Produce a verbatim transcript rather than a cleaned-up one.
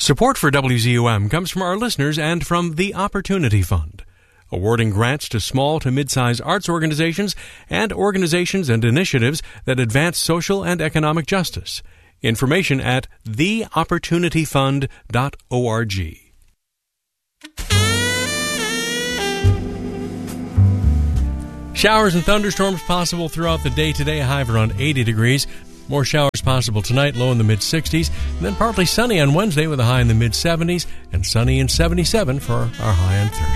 Support for W Z U M comes from our listeners and from the Opportunity Fund, awarding grants to small to mid-size arts organizations and organizations and initiatives that advance social and economic justice. Information at the opportunity fund dot org. Showers and thunderstorms possible throughout the day today, a high of around eighty degrees. More showers possible tonight, low in the mid-sixties. And then partly sunny on Wednesday with a high in the mid-seventies, and sunny and seventy-seven for our high on Thursday.